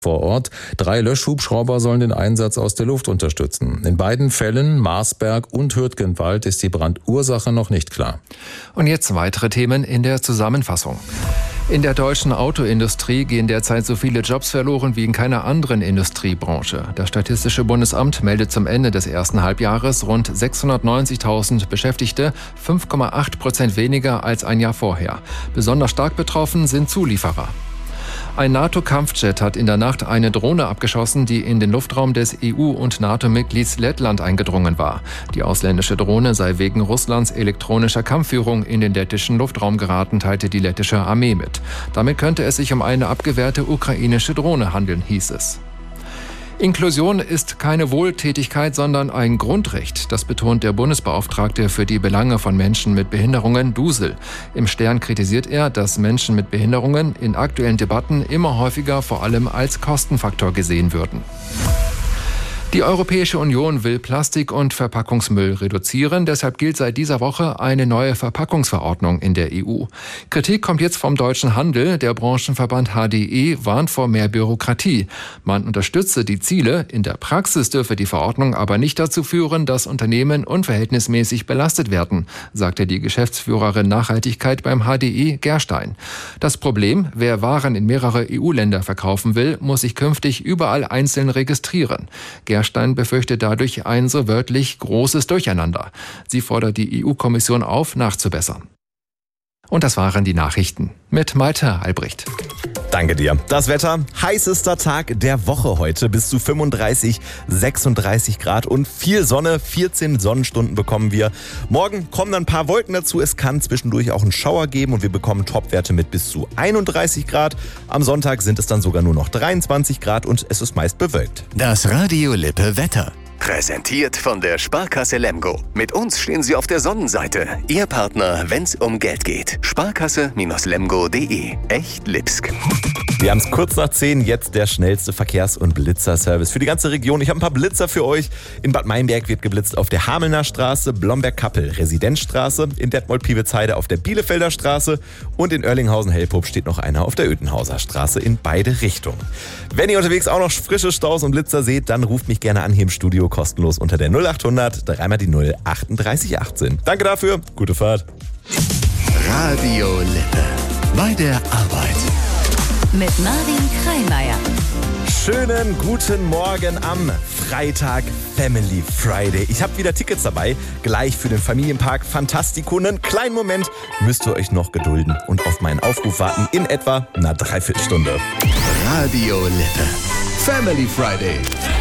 vor Ort. 3 Löschhubschrauber sollen den Einsatz aus der Luft unterstützen. In beiden Fällen, Marsberg und Hürtgenwald, ist die Brandursache noch nicht klar. Und jetzt weitere Themen in der Zusammenfassung. In der deutschen Autoindustrie gehen derzeit so viele Jobs verloren wie in keiner anderen Industriebranche. Das Statistische Bundesamt meldet zum Ende des ersten Halbjahres rund 690.000 Beschäftigte, 5,8% weniger als ein Jahr vorher. Besonders stark betroffen sind Zulieferer. Ein NATO-Kampfjet hat in der Nacht eine Drohne abgeschossen, die in den Luftraum des EU- und NATO-Mitglieds Lettland eingedrungen war. Die ausländische Drohne sei wegen Russlands elektronischer Kampfführung in den lettischen Luftraum geraten, teilte die lettische Armee mit. Damit könnte es sich um eine abgewehrte ukrainische Drohne handeln, hieß es. Inklusion ist keine Wohltätigkeit, sondern ein Grundrecht. Das betont der Bundesbeauftragte für die Belange von Menschen mit Behinderungen, Dusel. Im Stern kritisiert er, dass Menschen mit Behinderungen in aktuellen Debatten immer häufiger vor allem als Kostenfaktor gesehen würden. Die Europäische Union will Plastik- und Verpackungsmüll reduzieren. Deshalb gilt seit dieser Woche eine neue Verpackungsverordnung in der EU. Kritik kommt jetzt vom deutschen Handel. Der Branchenverband HDE warnt vor mehr Bürokratie. Man unterstütze die Ziele. In der Praxis dürfe die Verordnung aber nicht dazu führen, dass Unternehmen unverhältnismäßig belastet werden, sagte die Geschäftsführerin Nachhaltigkeit beim HDE, Gerstein. Das Problem, wer Waren in mehrere EU-Länder verkaufen will, muss sich künftig überall einzeln registrieren. Gerstein befürchtet dadurch ein so wörtlich großes Durcheinander. Sie fordert die EU-Kommission auf, nachzubessern. Und das waren die Nachrichten mit Malte Albrecht. Danke dir. Das Wetter, heißester Tag der Woche heute. Bis zu 35, 36 Grad und viel Sonne. 14 Sonnenstunden bekommen wir. Morgen kommen dann ein paar Wolken dazu. Es kann zwischendurch auch einen Schauer geben und wir bekommen Topwerte mit bis zu 31 Grad. Am Sonntag sind es dann sogar nur noch 23 Grad und es ist meist bewölkt. Das Radio Lippe Wetter. Präsentiert von der Sparkasse Lemgo. Mit uns stehen Sie auf der Sonnenseite. Ihr Partner, wenn's um Geld geht. Sparkasse-lemgo.de. Echt Lipsk. Wir haben es kurz nach 10, jetzt der schnellste Verkehrs- und Blitzerservice für die ganze Region. Ich habe ein paar Blitzer für euch. In Bad Meinberg wird geblitzt auf der Hamelner Straße, Blomberg-Kappel, Residenzstraße, in Detmold-Piewitzheide auf der Bielefelder Straße und in Oerlinghausen-Hellpup steht noch einer auf der Uettenhauser Straße in beide Richtungen. Wenn ihr unterwegs auch noch frische Staus und Blitzer seht, dann ruft mich gerne an hier im Studio kostenlos unter der 0800 3 die 0 38 18. Danke dafür, gute Fahrt. Radio Lippe. Bei der Arbeit. Mit Marvin Kreimeier. Schönen guten Morgen am Freitag, Family Friday. Ich habe wieder Tickets dabei, gleich für den Familienpark Fantastico. Einen kleinen Moment müsst ihr euch noch gedulden und auf meinen Aufruf warten in etwa einer Dreiviertelstunde. Radio Lippe. Family Friday.